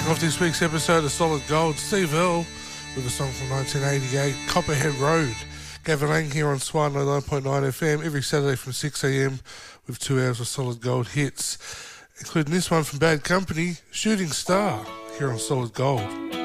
off this week's episode of Solid Gold, Steve Earle with a song from 1988, Copperhead Road. Gavin Lang here on Swan 99.9 FM every Saturday from 6am with 2 hours of Solid Gold hits, including this one from Bad Company, Shooting Star, here on Solid Gold.